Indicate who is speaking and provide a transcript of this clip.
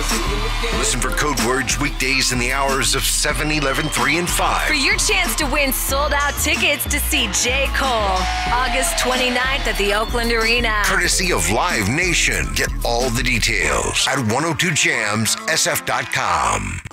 Speaker 1: Listen for Code Words weekdays in the hours of 7, 11, 3, and 5.
Speaker 2: For your chance to win sold-out tickets to see J. Cole, August 29th at the Oakland Arena.
Speaker 1: Courtesy of Live Nation. Get all the details at 102jamssf.com.